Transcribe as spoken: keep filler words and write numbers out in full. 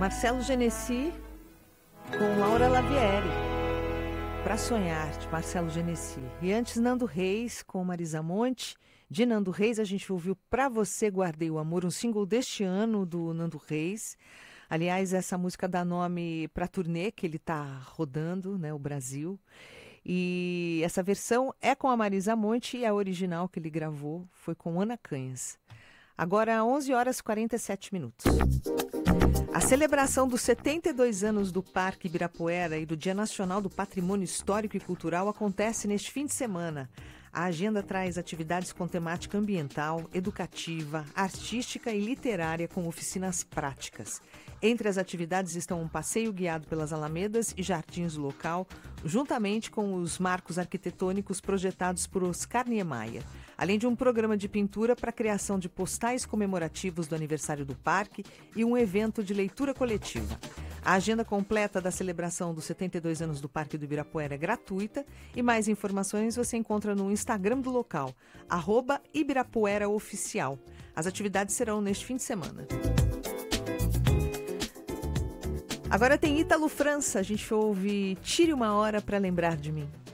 Marcelo Genesi com Laura Lavieri, Pra Sonhar, de Marcelo Genesi. E antes, Nando Reis com Marisa Monte. De Nando Reis, a gente ouviu Pra Você Guardei o Amor, um single deste ano do Nando Reis. Aliás, essa música dá nome para a turnê que ele está rodando, né, o Brasil. E essa versão é com a Marisa Monte e a original que ele gravou foi com Ana Canhas. Agora, onze horas e quarenta e sete minutos. A celebração dos setenta e dois anos do Parque Ibirapuera e do Dia Nacional do Patrimônio Histórico e Cultural acontece neste fim de semana. A agenda traz atividades com temática ambiental, educativa, artística e literária com oficinas práticas. Entre as atividades estão um passeio guiado pelas alamedas e jardins do local, juntamente com os marcos arquitetônicos projetados por Oscar Niemeyer, além de um programa de pintura para a criação de postais comemorativos do aniversário do parque e um evento de leitura coletiva. A agenda completa da celebração dos setenta e dois anos do Parque do Ibirapuera é gratuita e mais informações você encontra no Instagram do local, arroba Ibirapuera Oficial. As atividades serão neste fim de semana. Agora tem Ítalo França, a gente ouve Tire uma Hora para Lembrar de Mim.